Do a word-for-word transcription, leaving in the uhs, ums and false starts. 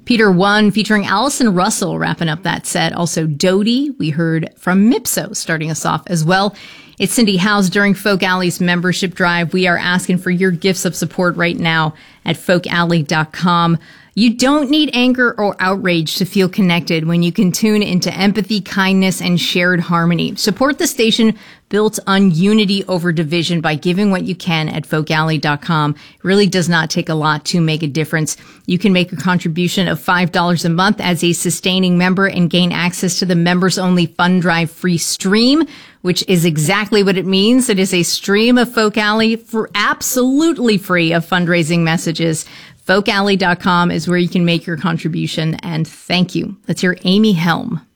Peter One featuring Allison Russell wrapping up that set. Also Dodie, we heard from Mipso starting us off as well. It's Cindy Howes during Folk Alley's membership drive. We are asking for your gifts of support right now at folk alley dot com. You don't need anger or outrage to feel connected when you can tune into empathy, kindness, and shared harmony. Support the station built on unity over division by giving what you can at folk alley dot com. It really does not take a lot to make a difference. You can make a contribution of five dollars a month as a sustaining member and gain access to the members-only Fund Drive free stream, which is exactly what it means. It is a stream of Folk Alley for absolutely free of fundraising messages. folk alley dot com is where you can make your contribution, and thank you. Let's hear Amy Helm.